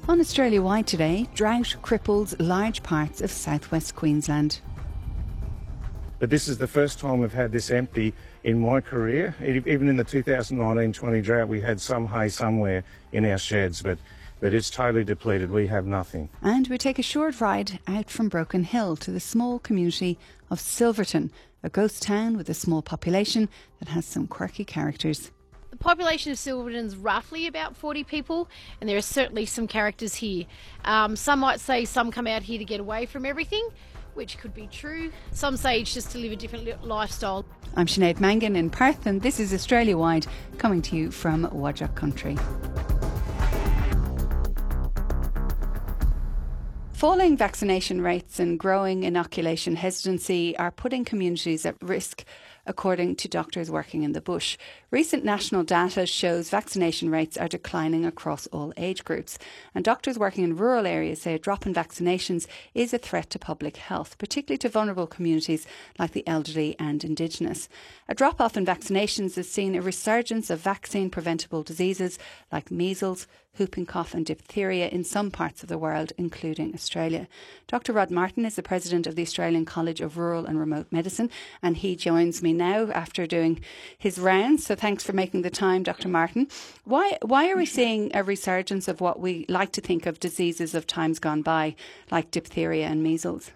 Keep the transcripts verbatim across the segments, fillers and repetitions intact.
On Australia-wide today, drought cripples large parts of southwest Queensland. But this is the first time we've had this empty in my career. Even in the two thousand nineteen twenty drought, we had some hay somewhere in our sheds, but, but it's totally depleted. We have nothing. And we take a short ride out from Broken Hill to the small community of Silverton, a ghost town with a small population that has some quirky characters. The population of Silverton is roughly about forty people, and there are certainly some characters here. Um, some might say some come out here to get away from everything, which could be true. Some say it's just to live a different lifestyle. I'm Sinead Mangan in Perth, and this is Australia Wide, coming to you from Whadjuk Country. Falling vaccination rates and growing inoculation hesitancy are putting communities at risk, according to doctors working in the bush. Recent national data shows vaccination rates are declining across all age groups, and doctors working in rural areas say a drop in vaccinations is a threat to public health, particularly to vulnerable communities like the elderly and Indigenous. A drop-off in vaccinations has seen a resurgence of vaccine-preventable diseases like measles, whooping cough and diphtheria in some parts of the world, including Australia. Doctor Rod Martin is the president of the Australian College of Rural and Remote Medicine, and he joins me now after doing his rounds. So thanks for making the time, Doctor Martin. Why why are we seeing a resurgence of what we like to think of diseases of times gone by, like diphtheria and measles?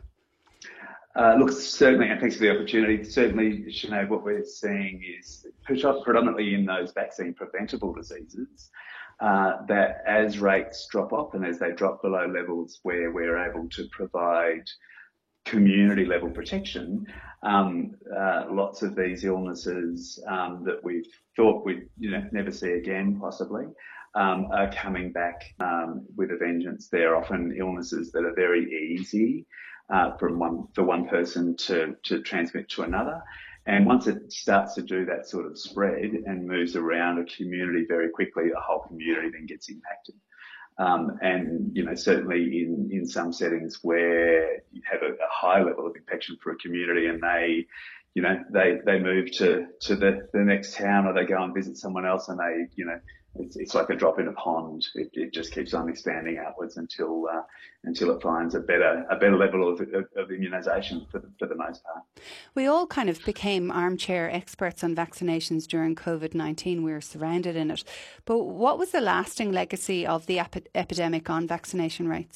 Uh, look, certainly, and thanks for the opportunity. Certainly, Sinead, what we're seeing is predominantly in those vaccine-preventable diseases, uh, that as rates drop off and as they drop below levels where we're able to provide community-level protection, um, uh, lots of these illnesses um, that we've thought we'd you know never see again, possibly, um, are coming back um, with a vengeance. They're often illnesses that are very easy Uh, from one for one person to, to transmit to another. And once it starts to do that sort of spread and moves around a community very quickly, a whole community then gets impacted. Um, and, you know, certainly in, in some settings where you have a, a high level of infection for a community and they, you know, they, they move to, to the, the next town or they go and visit someone else and they, you know, It's, it's like a drop in a pond. It, it just keeps on expanding outwards until uh, until it finds a better a better level of, of, of immunisation for the, for the most part. We all kind of became armchair experts on vaccinations during COVID nineteen. We were surrounded in it. But what was the lasting legacy of the ep- epidemic on vaccination rates?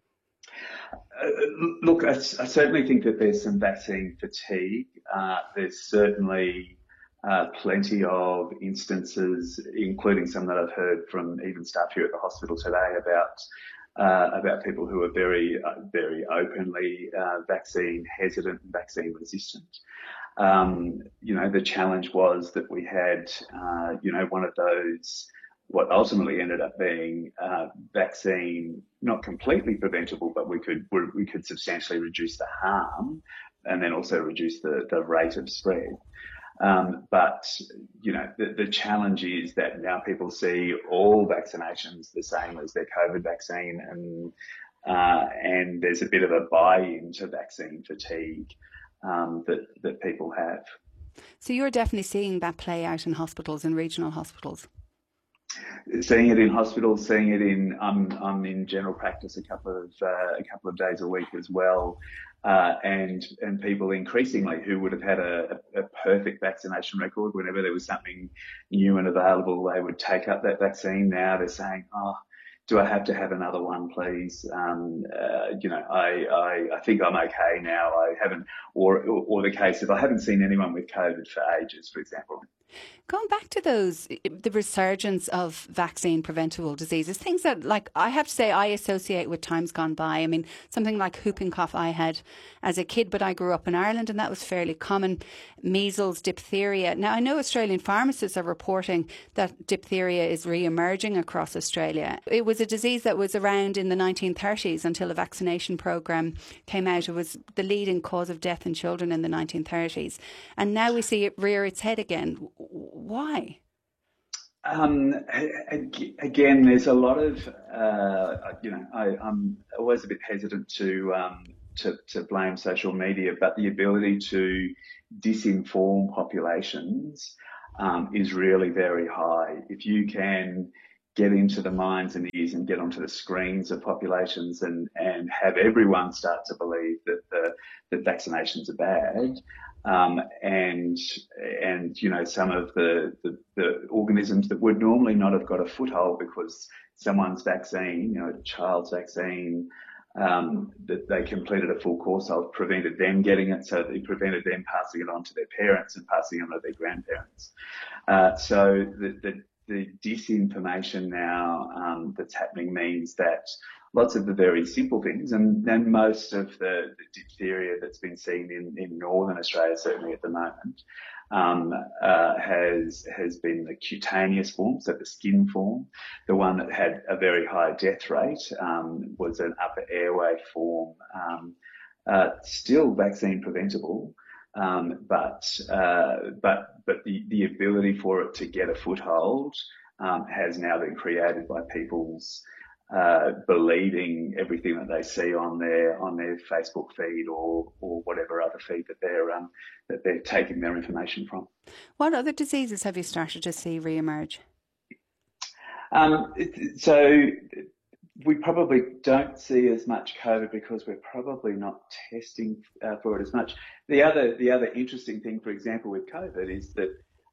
Uh, look, I, I certainly think that there's some vaccine fatigue. Uh, there's certainly Uh, plenty of instances, including some that I've heard from even staff here at the hospital today about uh, about people who are very, uh, very openly uh, vaccine hesitant and vaccine resistant. Um, you know, the challenge was that we had, uh, you know, one of those, what ultimately ended up being uh, vaccine, not completely preventable, but we could we could substantially reduce the harm and then also reduce the, the rate of spread. Um, but, you know, the, the challenge is that now people see all vaccinations the same as their COVID vaccine and, uh, and there's a bit of a buy-in to vaccine fatigue, um, that, that people have. So you're definitely seeing that play out in hospitals and regional hospitals? Seeing it in hospitals, seeing it in, I'm, I'm in general practice a couple of, uh, a couple of days a week as well. Uh, and, and people increasingly who would have had a, a perfect vaccination record, whenever there was something new and available, they would take up that vaccine. Now they're saying, oh, do I have to have another one, please? Um, uh, you know, I, I, I think I'm okay now. I haven't, or, or, or the case of I haven't seen anyone with COVID for ages, for example. Going back to those, the resurgence of vaccine preventable diseases, things that, like, I have to say I associate with times gone by. I mean, something like whooping cough I had as a kid, but I grew up in Ireland and that was fairly common. Measles, diphtheria. Now, I know Australian pharmacists are reporting that diphtheria is re-emerging across Australia. It was a disease that was around in the nineteen thirties until a vaccination programme came out. It was the leading cause of death in children in the nineteen thirties. And now we see it rear its head again. Why? Um, again, there's a lot of, uh, you know, I, I'm always a bit hesitant to, um, to, to blame social media, but the ability to disinform populations um, is really very high. If you can get into the minds and ears and get onto the screens of populations and, and have everyone start to believe that the that vaccinations are bad. Um, and, and, you know, some of the, the, the organisms that would normally not have got a foothold because someone's vaccine, you know, a child's vaccine, um, that they completed a full course of, prevented them getting it, so they prevented them passing it on to their parents and passing it on to their grandparents. Uh, so the, the, the disinformation now um, that's happening means that lots of the very simple things, and then most of the, the diphtheria that's been seen in, in northern Australia, certainly at the moment, um, uh, has has been the cutaneous form, so the skin form. The one that had a very high death rate um, was an upper airway form, um, uh, still vaccine preventable. Um, but uh, but but the, the ability for it to get a foothold um, has now been created by people's uh, believing everything that they see on their on their Facebook feed or or whatever other feed that they're um, that they're taking their information from. What other diseases have you started to see re-emerge? Um, it, so. We probably don't see as much COVID because we're probably not testing uh, for it as much. The other, the other interesting thing, for example, with COVID is that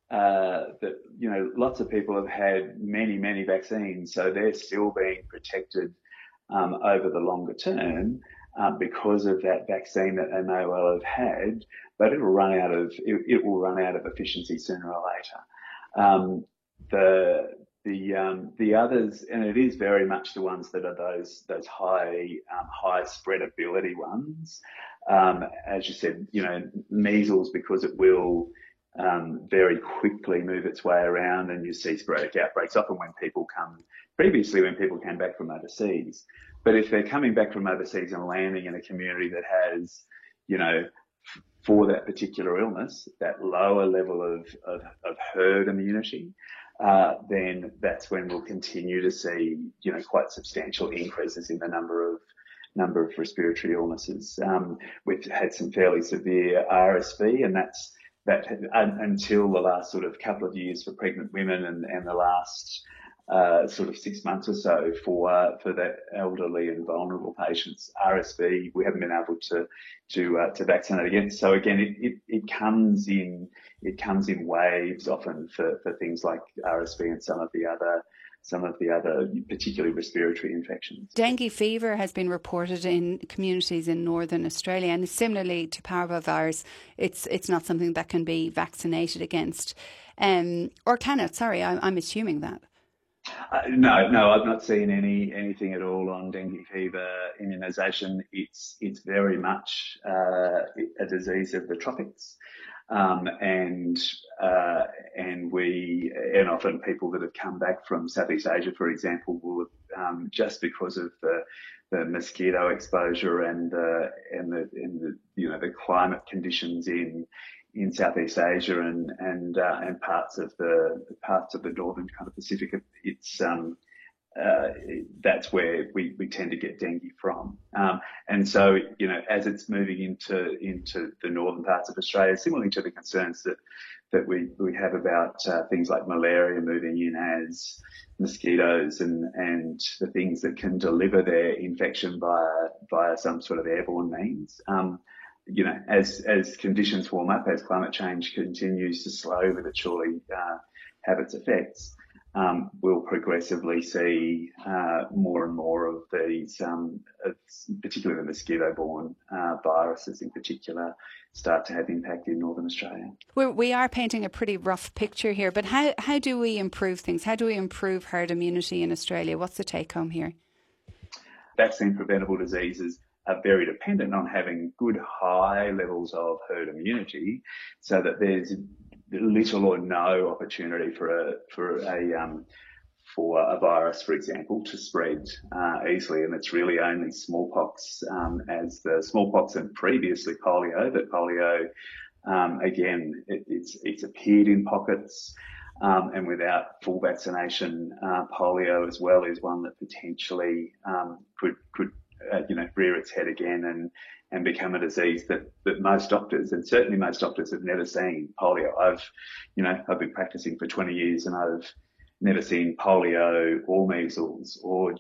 uh, that you know lots of people have had many, many vaccines, so they're still being protected um, over the longer term uh, because of that vaccine that they may well have had. But it'll run out of it, it will run out of efficiency sooner or later. Um, the The um, the others, and it is very much the ones that are those those high um, high spreadability ones. Um, as you said, you know, measles, because it will um, very quickly move its way around, and you see sporadic outbreaks often when people come previously when people came back from overseas. But if they're coming back from overseas and landing in a community that has, you know, for that particular illness, that lower level of of, of herd immunity. Uh, then that's when we'll continue to see, you know, quite substantial increases in the number of number of respiratory illnesses. Um, we've had some fairly severe R S V, and that's that un, until the last sort of couple of years for pregnant women, and, and the last uh, sort of six months or so for uh, for the elderly and vulnerable patients. R S V, we haven't been able to to uh, to vaccinate against. So again, it, it, it comes in it comes in waves often for, for things like R S V and some of the other some of the other particularly respiratory infections. Dengue fever has been reported in communities in northern Australia, and similarly to parvovirus, it's it's not something that can be vaccinated against, um, or can it? Sorry, I, I'm assuming that. Uh, no, no, I've not seen any anything at all on dengue fever immunisation. It's it's very much uh, a disease of the tropics, um, and uh, and we and often people that have come back from Southeast Asia, for example, will um, just because of the the mosquito exposure and the and the and the you know the climate conditions in. in Southeast Asia and and uh, and parts of the parts of the northern kind of Pacific, it's um, uh, that's where we, we tend to get dengue from. Um, and so you know, as it's moving into into the northern parts of Australia, similarly to the concerns that that we we have about uh, things like malaria moving in as mosquitoes and and the things that can deliver their infection via via some sort of airborne means. Um, You know, as as conditions warm up, as climate change continues to slow but it surely uh, have its effects, um, we'll progressively see uh, more and more of these, um, of particularly the mosquito-borne uh, viruses in particular, start to have impact in northern Australia. We're, we are painting a pretty rough picture here, but how, how do we improve things? How do we improve herd immunity in Australia? What's the take-home here? Vaccine-preventable diseases are very dependent on having good high levels of herd immunity, so that there's little or no opportunity for a for a um, for a virus, for example, to spread uh, easily. And it's really only smallpox, um, as the smallpox and previously polio. But polio, um, again, it, it's it's appeared in pockets. Um, and without full vaccination, uh, polio as well is one that potentially um, could could Uh, you know, rear its head again and, and become a disease that, that most doctors, and certainly most doctors, have never seen. Polio. I've, you know, I've been practicing for twenty years and I've never seen polio or measles or